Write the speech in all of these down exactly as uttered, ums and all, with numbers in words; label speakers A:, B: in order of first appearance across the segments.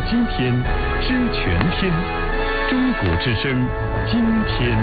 A: 今天，知全天。中国之声，今天。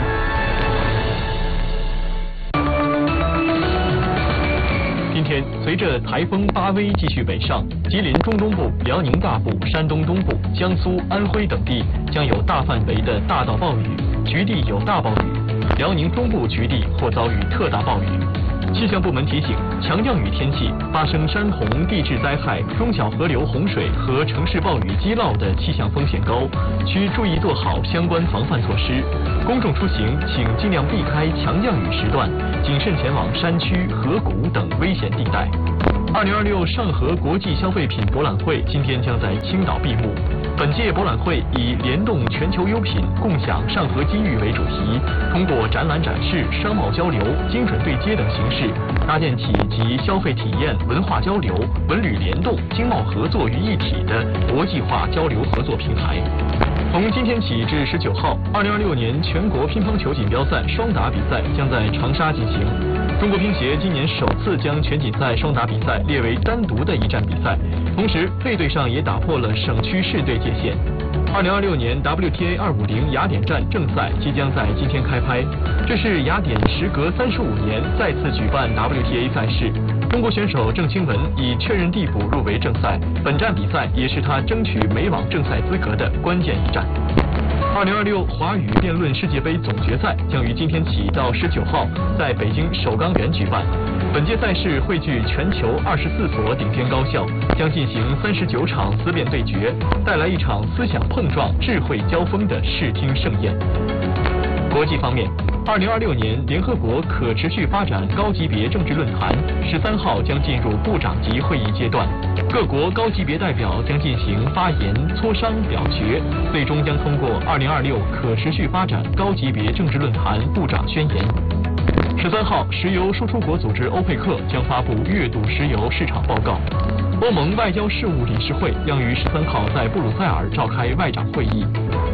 A: 今天，随着台风巴威继续北上，吉林中东部、辽宁大部、山东东部、江苏、安徽等地将有大范围的大到暴雨，局地有大暴雨；辽宁中部局地或遭遇特大暴雨。气象部门提醒，强降雨天气发生山洪、地质灾害、中小河流洪水和城市暴雨积涝的气象风险高，需注意做好相关防范措施。公众出行请尽量避开强降雨时段，谨慎前往山区、河谷等危险地带。二零二六上合国际消费品博览会今天将在青岛闭幕。本届博览会以联动全球优品，共享上合机遇为主题，通过展览展示、商贸交流、精准对接等形式，搭建起集消费体验、文化交流、文旅联动、经贸合作于一体的国际化交流合作平台。从今天起至十九号，二零二六年全国乒乓球锦标赛双打比赛将在长沙进行。中国乒协今年首次将全锦赛双打比赛列为单独的一站比赛，同时配对上也打破了省区市队界限。二零二六年 W T A 二五零雅典站正赛即将在今天开拍，这是雅典时隔三十五年再次举办 W T A 赛事。中国选手郑钦文已确认递补入围正赛，本站比赛也是他争取美网正赛资格的关键一战。二零二六华语辩论世界杯总决赛将于今天起到十九号在北京首钢园举办。本届赛事汇聚全球二十四所顶尖高校，将进行三十九场思辨对决，带来一场思想碰撞、智慧交锋的视听盛宴。国际方面，二零二六年联合国可持续发展高级别政治论坛十三号将进入部长级会议阶段，各国高级别代表将进行发言、磋商、表决，最终将通过二零二六可持续发展高级别政治论坛部长宣言。十三号，石油输出国组织欧佩克将发布月度石油市场报告。欧盟外交事务理事会将于十三号在布鲁塞尔召开外长会议。